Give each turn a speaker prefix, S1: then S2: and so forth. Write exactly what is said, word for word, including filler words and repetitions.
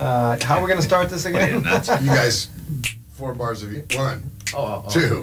S1: Uh, how are we going to start this again?
S2: You guys, four bars of you. One,
S3: Oh, oh, oh.
S2: two.